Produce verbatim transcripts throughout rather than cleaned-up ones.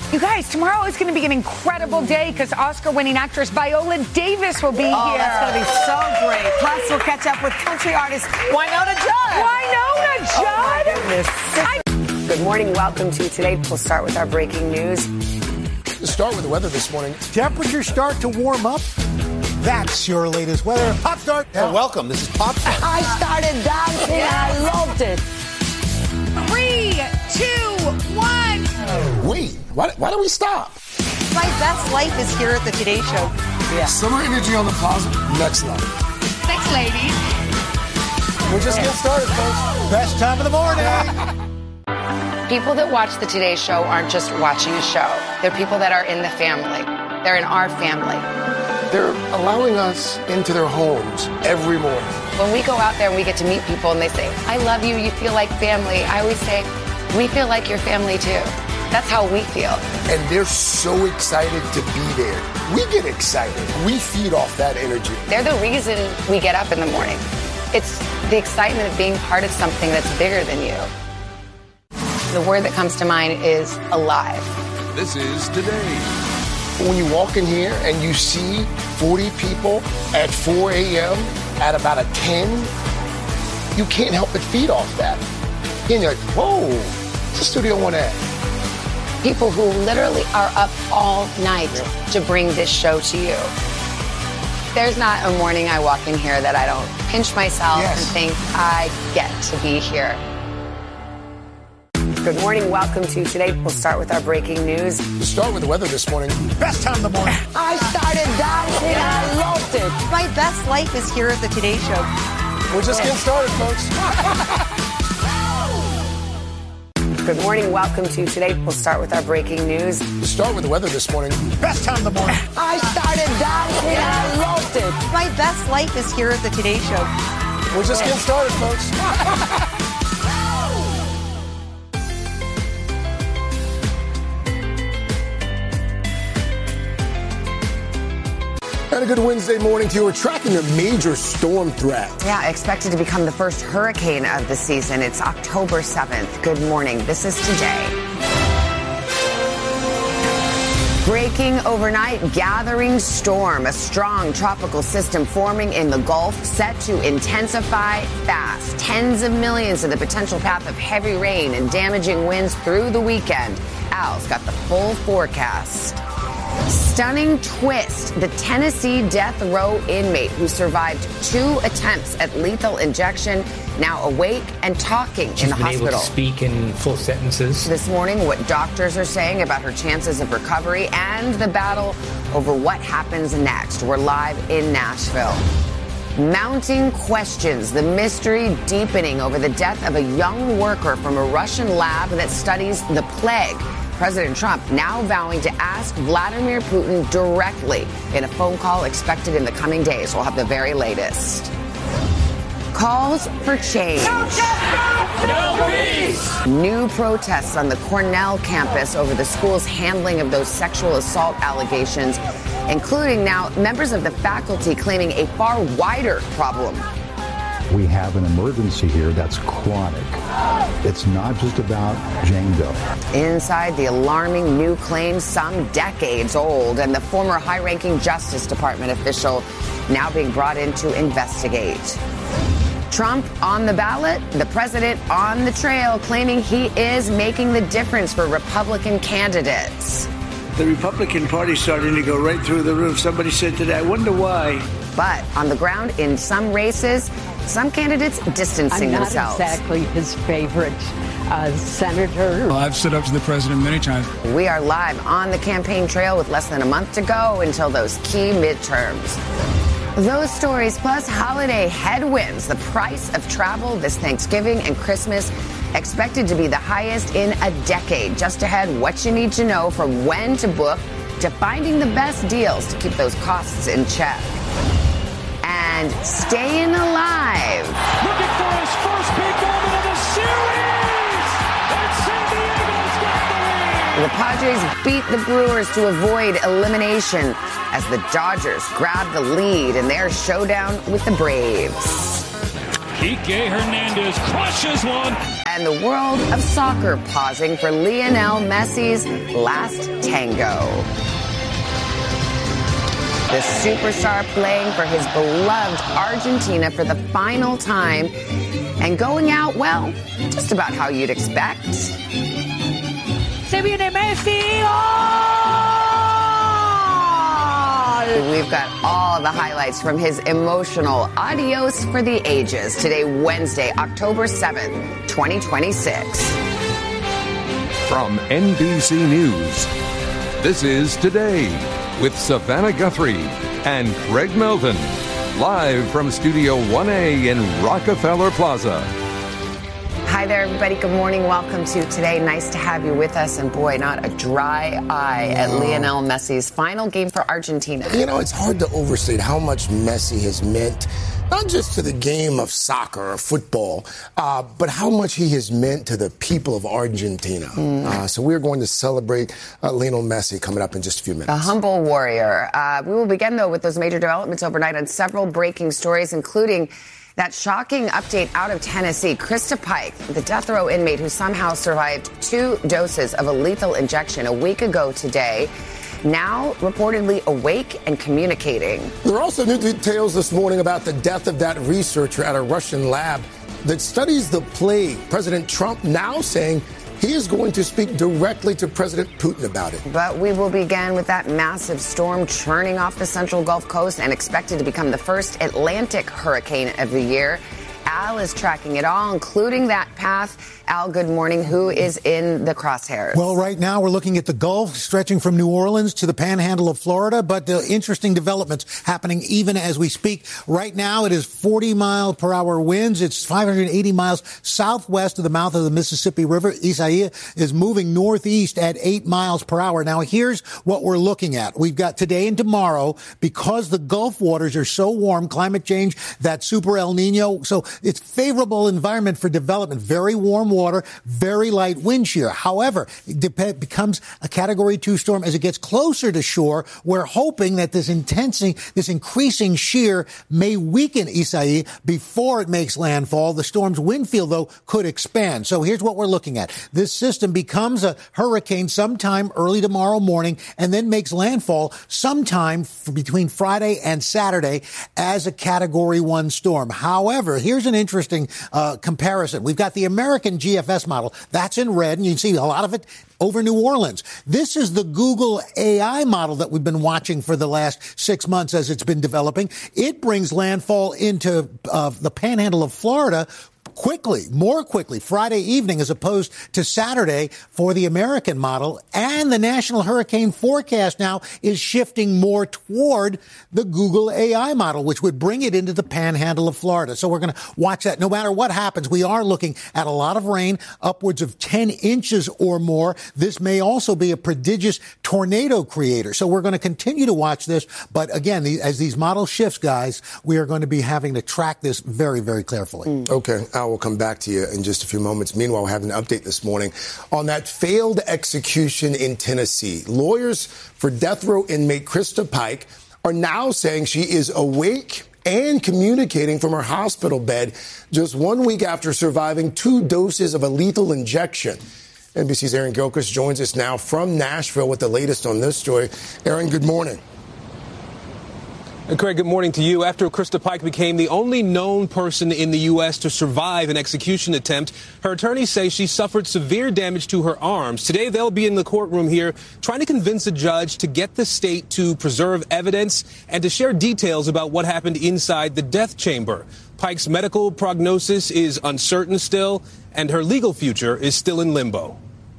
You guys, tomorrow is going to be an incredible day because Oscar-winning actress Viola Davis will be oh, here. That's going to be so great. Plus, we'll catch up with country artist Wynonna Judd. Wynonna Judd? Oh, my goodness. I- Good morning. Welcome to Today. We'll start with our breaking news. To start with the weather this morning. Temperatures start to warm up. That's your latest weather. Pop Start. Oh, welcome. This is Pop Start. I started dancing. Yes. I loved it. Three, two, one. Wait, why, why do we stop? My best life is here at the Today Show. Yeah. Summer energy on the plaza. Next level. Thanks, ladies. We're just getting started, folks. Best time of the morning. People that watch the Today Show aren't just watching a show. They're people that are in the family. They're in our family. They're allowing us into their homes every morning. When we go out there and we get to meet people and they say, I love you, you feel like family, I always say, we feel like your family too. That's how we feel. And they're so excited to be there. We get excited. We feed off that energy. They're the reason we get up in the morning. It's the excitement of being part of something that's bigger than you. The word that comes to mind is alive. This is Today. When you walk in here and you see forty people at four a.m. at about a ten, you can't help but feed off that. And you're like, whoa, what's the Studio One at? People who literally are up all night yeah. to bring this show to you. There's not a morning I walk in here that I don't pinch myself yes. and think, I get to be here. Good morning. Welcome to Today. We'll start with our breaking news. To start with the weather this morning. Best time of the morning. I started dancing. I loved it. My best life is here at the Today Show. We're just getting started, folks. Good morning. Welcome to Today. We'll start with our breaking news. To start with the weather this morning. Best time of the morning. I started dancing. I loved it. My best life is here at the Today Show. We're just getting started, folks. And a good Wednesday morning to you. We're tracking a major storm threat. Yeah, expected to become the first hurricane of the season. It's October seventh. Good morning. This is Today. Breaking overnight, gathering storm. A strong tropical system forming in the Gulf, set to intensify fast. Tens of millions in the potential path of heavy rain and damaging winds through the weekend. Al's got the full forecast. Stunning twist. The Tennessee death row inmate who survived two attempts at lethal injection now awake and talking She's in the been hospital. Able to speak in full sentences. This morning, what doctors are saying about her chances of recovery and the battle over what happens next. We're live in Nashville. Mounting questions, the mystery deepening over the death of a young worker from a Russian lab that studies the plague. President Trump now vowing to ask Vladimir Putin directly in a phone call expected in the coming days. We'll have the very latest. Calls for change. No justice! No peace! New protests on the Cornell campus over the school's handling of those sexual assault allegations, including now members of the faculty claiming a far wider problem. We have an emergency here that's chronic. It's not just about Jane Doe. Inside the alarming new claims, some decades old, and the former high-ranking Justice Department official now being brought in to investigate. Trump on the ballot, the president on the trail, claiming he is making the difference for Republican candidates. The Republican Party starting to go right through the roof. Somebody said today, I wonder why. But on the ground in some races, some candidates distancing I'm not themselves. Exactly his favorite uh, senator. Well, I've stood up to the president many times. We are live on the campaign trail with less than a month to go until those key midterms. Those stories plus holiday headwinds, the price of travel this Thanksgiving and Christmas expected to be the highest in a decade. Just ahead, what you need to know from when to book to finding the best deals to keep those costs in check. And staying alive. Looking for his first big moment of the series! And San Diego's got the lead! The Padres beat the Brewers to avoid elimination as the Dodgers grab the lead in their showdown with the Braves. Kike Hernandez crushes one. And And the world of soccer pausing for Lionel Messi's last tango. The superstar playing for his beloved Argentina for the final time and going out, well, just about how you'd expect. Se viene Messi! Oh! We've got all the highlights from his emotional adios for the ages. Today, Wednesday, October seventh, twenty twenty-six. From N B C News, this is Today with Savannah Guthrie and Craig Melvin. Live from Studio one A in Rockefeller Plaza. Hi there, everybody. Good morning. Welcome to Today. Nice to have you with us. And boy, not a dry eye no. at Lionel Messi's final game for Argentina. You know, it's hard to overstate how much Messi has meant, not just to the game of soccer or football, uh, but how much he has meant to the people of Argentina. Mm. Uh, so we're going to celebrate uh, Lionel Messi coming up in just a few minutes. A humble warrior. Uh, we will begin, though, with those major developments overnight on several breaking stories, including that shocking update out of Tennessee. Krista Pike, the death row inmate who somehow survived two doses of a lethal injection a week ago today, now reportedly awake and communicating. There are also new details this morning about the death of that researcher at a Russian lab that studies the plague. President Trump now saying he is going to speak directly to President Putin about it. But we will begin with that massive storm churning off the central Gulf Coast and expected to become the first Atlantic hurricane of the year. Al is tracking it all, including that path. Al, good morning. Who is in the crosshairs? Well, right now we're looking at the Gulf stretching from New Orleans to the panhandle of Florida, but the interesting developments happening even as we speak. Right now it is forty mile per hour winds. It's five hundred eighty miles southwest of the mouth of the Mississippi River. Isaiah is moving northeast at eight miles per hour. Now here's what we're looking at. We've got today and tomorrow, because the Gulf waters are so warm, climate change, that super El Nino. So it's favorable environment for development. Very warm water, very light wind shear. However, it dep- becomes a category two storm as it gets closer to shore. We're hoping that this intensing, this increasing shear may weaken Isaiah before it makes landfall. The storm's wind field, though, could expand. So here's what we're looking at. This system becomes a hurricane sometime early tomorrow morning and then makes landfall sometime between Friday and Saturday as a category one storm. However, here's an interesting uh, comparison. We've got the American G F S model. That's in red, and you can see a lot of it over New Orleans. This is the Google A I model that we've been watching for the last six months as it's been developing. It brings landfall into uh, the panhandle of Florida quickly, more quickly, Friday evening as opposed to Saturday for the American model. And the National Hurricane Forecast now is shifting more toward the Google A I model, which would bring it into the panhandle of Florida. So we're going to watch that. No matter what happens, we are looking at a lot of rain, upwards of ten inches or more. This may also be a prodigious tornado creator. So we're going to continue to watch this. But again, the, as these models shift, guys, we are going to be having to track this very, very carefully. Mm. Okay. I will come back to you in just a few moments. Meanwhile, we have an update this morning on that failed execution in Tennessee. Lawyers for death row inmate Krista Pike are now saying she is awake and communicating from her hospital bed just one week after surviving two doses of a lethal injection. N B C's Aaron Gilchrist joins us now from Nashville with the latest on this story. Aaron, good morning. And Craig, good morning to you. After Krista Pike became the only known person in the U S to survive an execution attempt, her attorneys say she suffered severe damage to her arms. Today, they'll be in the courtroom here trying to convince a judge to get the state to preserve evidence and to share details about what happened inside the death chamber. Pike's medical prognosis is uncertain still, and her legal future is still in limbo.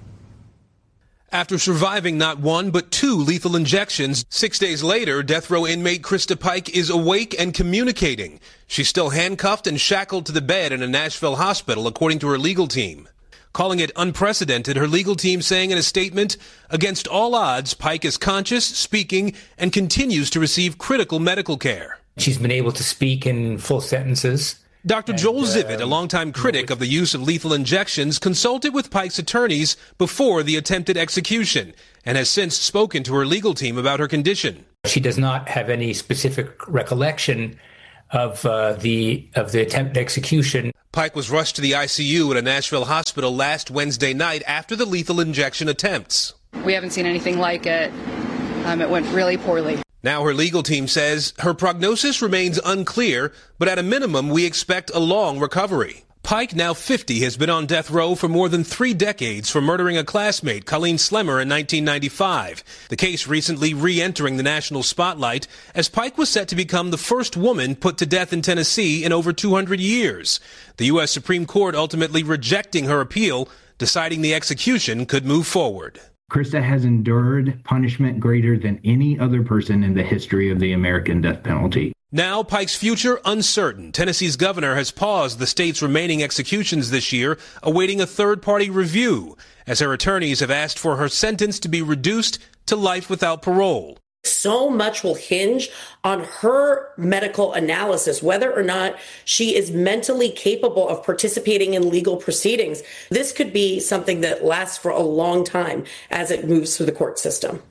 After surviving not one but two lethal injections, six days later, death row inmate Krista Pike is awake and communicating. She's still handcuffed and shackled to the bed in a Nashville hospital, according to her legal team. Calling it unprecedented, her legal team saying in a statement, against all odds, Pike is conscious, speaking, and continues to receive critical medical care. She's been able to speak in full sentences. Doctor Joel Zivit, a longtime critic of the use of lethal injections, consulted with Pike's attorneys before the attempted execution and has since spoken to her legal team about her condition. She does not have any specific recollection of uh, the of the attempted execution. Pike was rushed to the I C U at a Nashville hospital last Wednesday night after the lethal injection attempts. We haven't seen anything like it. Um, it went really poorly. Now her legal team says her prognosis remains unclear, but at a minimum, we expect a long recovery. Pike, now fifty, has been on death row for more than three decades for murdering a classmate, Colleen Slemmer, in nineteen ninety-five. The case recently re-entering the national spotlight as Pike was set to become the first woman put to death in Tennessee in over two hundred years. The U S Supreme Court ultimately rejecting her appeal, deciding the execution could move forward. Krista has endured punishment greater than any other person in the history of the American death penalty. Now, Pike's future uncertain. Tennessee's governor has paused the state's remaining executions this year, awaiting a third-party review, as her attorneys have asked for her sentence to be reduced to life without parole. So much will hinge on her medical analysis, whether or not she is mentally capable of participating in legal proceedings. This could be something that lasts for a long time as it moves through the court system.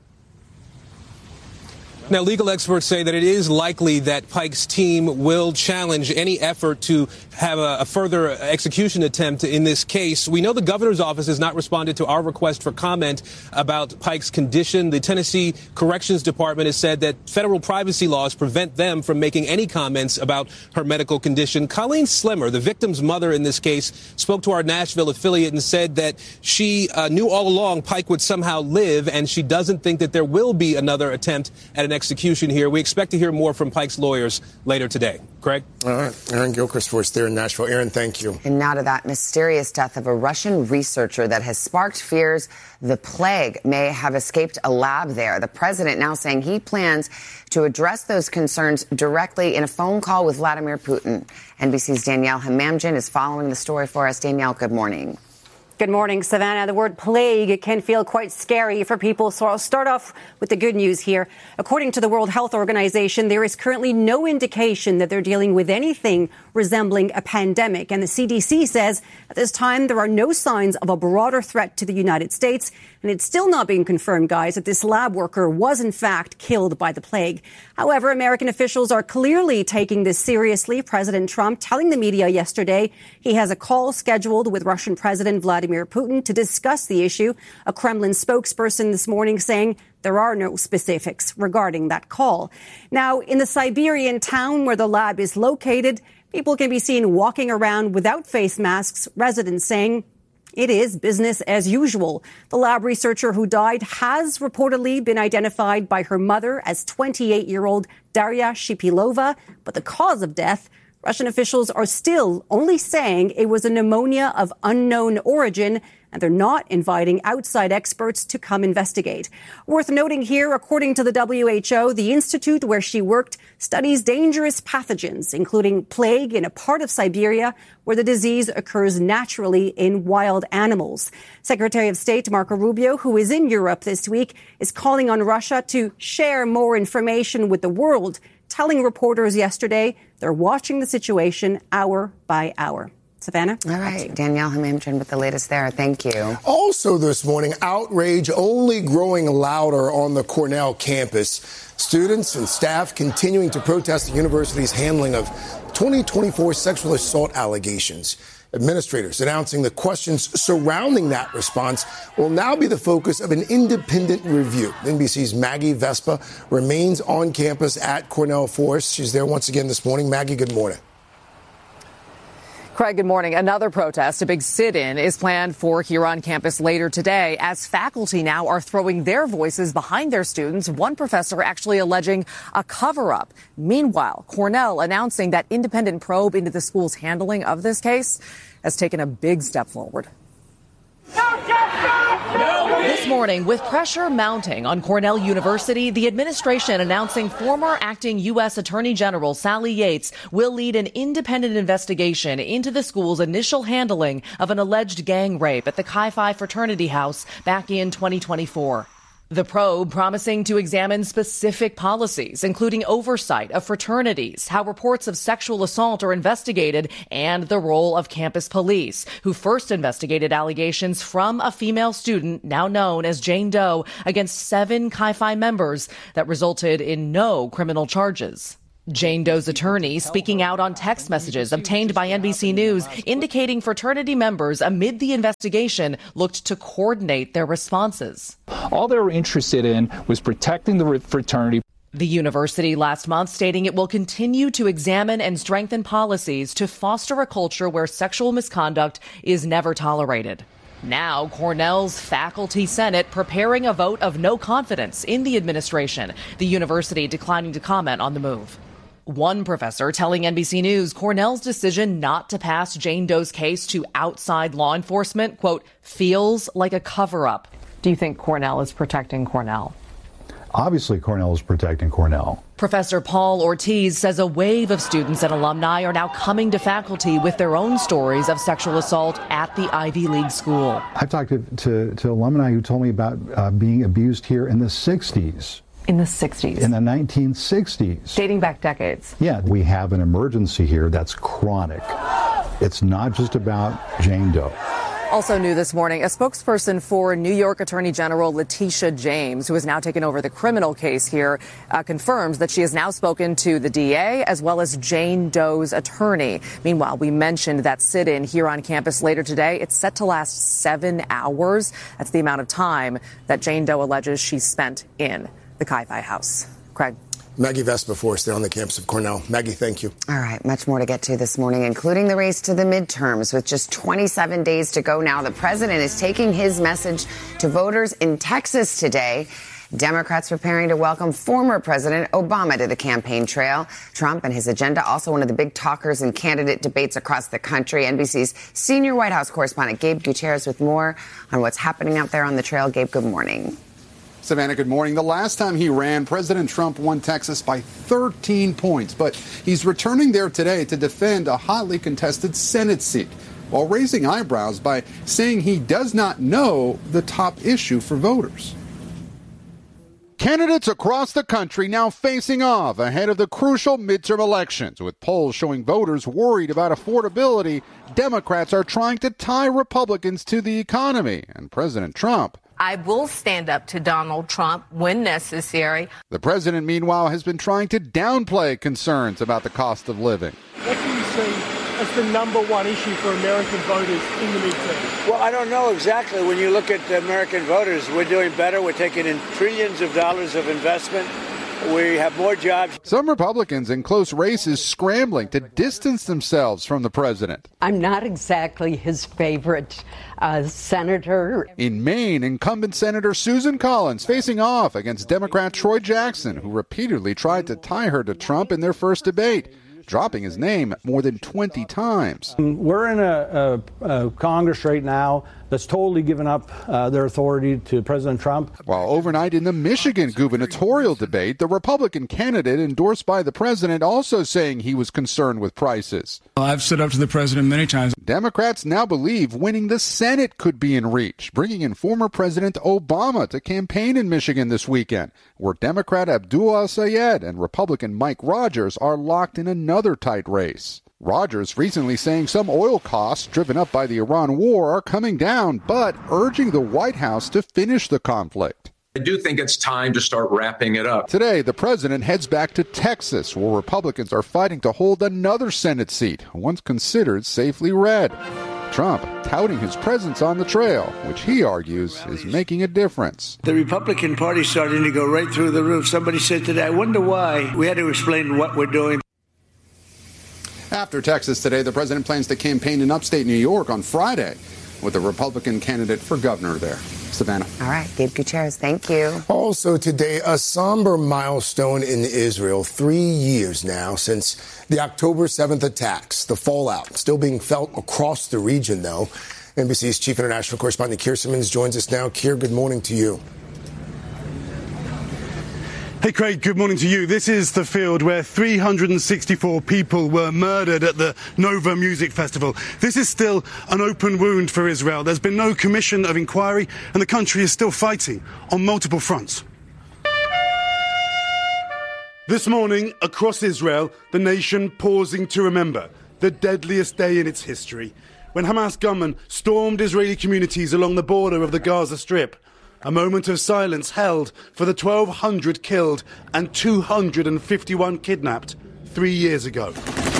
Now, legal experts say that it is likely that Pike's team will challenge any effort to have a, a further execution attempt in this case. We know the governor's office has not responded to our request for comment about Pike's condition. The Tennessee Corrections Department has said that federal privacy laws prevent them from making any comments about her medical condition. Colleen Slemmer, the victim's mother in this case, spoke to our Nashville affiliate and said that she uh, knew all along Pike would somehow live, and she doesn't think that there will be another attempt at an execution here. We expect to hear more from Pike's lawyers later today. Craig? All right. Aaron Gilchrist for us there in Nashville. Aaron, thank you. And now to that mysterious death of a Russian researcher that has sparked fears the plague may have escaped a lab there. The president now saying he plans to address those concerns directly in a phone call with Vladimir Putin. N B C's Danielle Hamamdjian is following the story for us. Danielle, good morning. Good morning, Savannah. The word plague can feel quite scary for people, so I'll start off with the good news here. According to the World Health Organization, there is currently no indication that they're dealing with anything resembling a pandemic. And the C D C says at this time there are no signs of a broader threat to the United States. And it's still not being confirmed, guys, that this lab worker was in fact killed by the plague. However, American officials are clearly taking this seriously. President Trump telling the media yesterday he has a call scheduled with Russian President Vladimir Putin to discuss the issue. A Kremlin spokesperson this morning saying there are no specifics regarding that call. Now, in the Siberian town where the lab is located, people can be seen walking around without face masks, residents saying it is business as usual. The lab researcher who died has reportedly been identified by her mother as twenty-eight-year-old Daria Shipilova, but the cause of death, Russian officials are still only saying it was a pneumonia of unknown origin, and they're not inviting outside experts to come investigate. Worth noting here, according to the W H O, the institute where she worked studies dangerous pathogens, including plague in a part of Siberia where the disease occurs naturally in wild animals. Secretary of State Marco Rubio, who is in Europe this week, is calling on Russia to share more information with the world, telling reporters yesterday they're watching the situation hour by hour. Savannah? All right. Danielle Hamamdjian with the latest there. Thank you. Also this morning, outrage only growing louder on the Cornell campus. Students and staff continuing to protest the university's handling of twenty twenty-four sexual assault allegations. Administrators announcing the questions surrounding that response will now be the focus of an independent review. N B C's Maggie Vespa remains on campus at Cornell for us. She's there once again this morning. Maggie, good morning. Craig, good morning. Another protest, a big sit-in, is planned for here on campus later today as faculty now are throwing their voices behind their students. One professor actually alleging a cover-up. Meanwhile, Cornell announcing that independent probe into the school's handling of this case has taken a big step forward. This morning, with pressure mounting on Cornell University, the administration announcing former acting U S Attorney General Sally Yates will lead an independent investigation into the school's initial handling of an alleged gang rape at the Chi Phi fraternity house back in twenty twenty-four. The probe promising to examine specific policies, including oversight of fraternities, how reports of sexual assault are investigated, and the role of campus police, who first investigated allegations from a female student, now known as Jane Doe, against seven Chi Phi members that resulted in no criminal charges. Jane Doe's attorney speaking out on text messages obtained by N B C News indicating fraternity members amid the investigation looked to coordinate their responses. All they were interested in was protecting the fraternity. The university last month stating it will continue to examine and strengthen policies to foster a culture where sexual misconduct is never tolerated. Now, Cornell's faculty senate preparing a vote of no confidence in the administration, the university declining to comment on the move. One professor telling N B C News Cornell's decision not to pass Jane Doe's case to outside law enforcement, quote, feels like a cover-up. Do you think Cornell is protecting Cornell? Obviously, Cornell is protecting Cornell. Professor Paul Ortiz says a wave of students and alumni are now coming to faculty with their own stories of sexual assault at the Ivy League school. I've talked to, to, to alumni who told me about uh, being abused here in the sixties. In the sixties? In the nineteen sixties. Dating back decades. Yeah, we have an emergency here that's chronic. It's not just about Jane Doe. Also new this morning, a spokesperson for New York Attorney General Letitia James, who has now taken over the criminal case here, uh, confirms that she has now spoken to the D A as well as Jane Doe's attorney. Meanwhile, we mentioned that sit-in here on campus later today. It's set to last seven hours. That's the amount of time that Jane Doe alleges she spent in the Chi-Fi house. Craig. Maggie Vespa for us there on the campus of Cornell. Maggie, thank you. All right, much more to get to this morning, including the race to the midterms. With just twenty-seven days to go now, the president is taking his message to voters in Texas today. Democrats preparing to welcome former President Obama to the campaign trail. Trump and his agenda, also one of the big talkers in candidate debates across the country. N B C's senior White House correspondent Gabe Gutierrez with more on what's happening out there on the trail. Gabe, good morning. Savannah, good morning. The last time he ran, President Trump won Texas by thirteen points, but he's returning there today to defend a hotly contested Senate seat while raising eyebrows by saying he does not know the top issue for voters. Candidates across the country now facing off ahead of the crucial midterm elections, with polls showing voters worried about affordability. Democrats are trying to tie Republicans to the economy, and President Trump. I will stand up to Donald Trump when necessary. The president, meanwhile, has been trying to downplay concerns about the cost of living. What do you see as the number one issue for American voters in the midterm? Well, I don't know exactly. When you look at the American voters, we're doing better. We're taking in trillions of dollars of investment. We have more jobs. Some Republicans in close races scrambling to distance themselves from the president. I'm not exactly his favorite uh, senator. In Maine, incumbent Senator Susan Collins facing off against Democrat Troy Jackson, who repeatedly tried to tie her to Trump in their first debate, dropping his name more than twenty times. We're in a, a, a Congress right now that's totally given up uh, their authority to President Trump. While overnight in the Michigan gubernatorial debate, the Republican candidate endorsed by the president also saying he was concerned with prices. I've stood up to the president many times. Democrats now believe winning the Senate could be in reach, bringing in former President Obama to campaign in Michigan this weekend, where Democrat Abdul El-Sayed and Republican Mike Rogers are locked in another tight race. Rogers recently saying some oil costs driven up by the Iran war are coming down, but urging the White House to finish the conflict. I do think it's time to start wrapping it up. Today, the president heads back to Texas, where Republicans are fighting to hold another Senate seat, once considered safely red. Trump touting his presence on the trail, which he argues is making a difference. The Republican Party starting to go right through the roof. Somebody said today, I wonder why. We had to explain what we're doing. After Texas today, the president plans to campaign in upstate New York on Friday with a Republican candidate for governor there. Savannah. All right, Gabe Gutierrez, thank you. Also today, a somber milestone in Israel. Three years now since the October seventh attacks. The fallout still being felt across the region, though. N B C's chief international correspondent Keir Simmons joins us now. Keir, good morning to you. Hey, Craig, good morning to you. This is the field where three hundred sixty-four people were murdered at the Nova Music Festival. This is still an open wound for Israel. There's been no commission of inquiry, and the country is still fighting on multiple fronts. This morning, across Israel, the nation pausing to remember the deadliest day in its history, when Hamas gunmen stormed Israeli communities along the border of the Gaza Strip. A moment of silence held for the twelve hundred killed and two hundred fifty-one kidnapped. three years ago.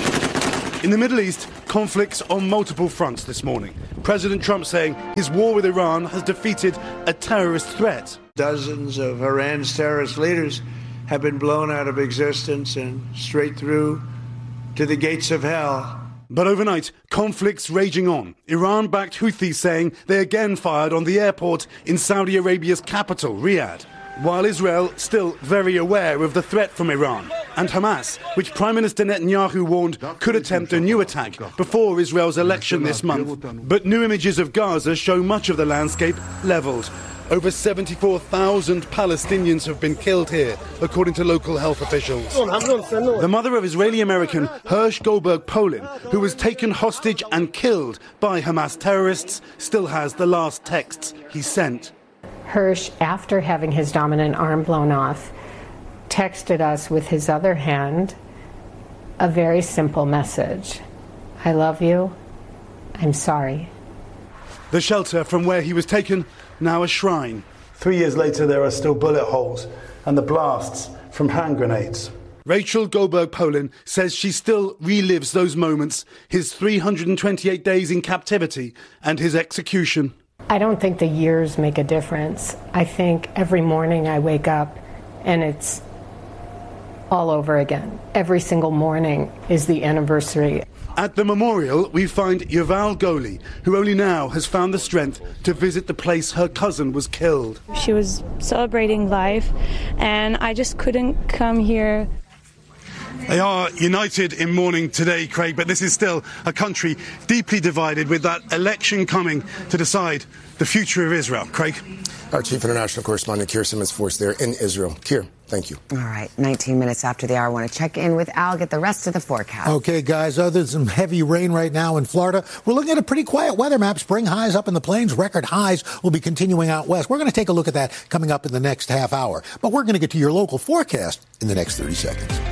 In the Middle East, conflicts on multiple fronts this morning. President Trump saying his war with Iran has defeated a terrorist threat. Dozens of Iran's terrorist leaders have been blown out of existence and straight through to the gates of hell. But overnight, conflicts raging on. Iran-backed Houthis saying they again fired on the airport in Saudi Arabia's capital, Riyadh, while Israel still very aware of the threat from Iran. And Hamas, which Prime Minister Netanyahu warned could attempt a new attack before Israel's election this month. But new images of Gaza show much of the landscape leveled. Over seventy-four thousand Palestinians have been killed here, according to local health officials. The mother of Israeli-American Hirsch Goldberg Polin, who was taken hostage and killed by Hamas terrorists, still has the last texts he sent. Hirsch, after having his dominant arm blown off, texted us with his other hand a very simple message. I love you. I'm sorry. The shelter from where he was taken, now a shrine. Three years later, there are still bullet holes and the blasts from hand grenades. Rachel Goldberg Polin says she still relives those moments, his three hundred twenty-eight days in captivity and his execution. I don't think the years make a difference. I think every morning I wake up and it's all over again. Every single morning is the anniversary. At the memorial, we find Yuval Goli, who only now has found the strength to visit the place her cousin was killed. She was celebrating life, and I just couldn't come here. They are united in mourning today, Craig, but this is still a country deeply divided, with that election coming to decide the future of Israel. Craig? Our chief international correspondent, Keir Simmons-Force, there in Israel. Keir, thank you. All right, nineteen minutes after the hour, I want to check in with Al, get the rest of the forecast. Okay, guys, other than some heavy rain right now in Florida, we're looking at a pretty quiet weather map. Spring highs up in the plains, record highs will be continuing out west. We're going to take a look at that coming up in the next half hour. But we're going to get to your local forecast in the next thirty seconds.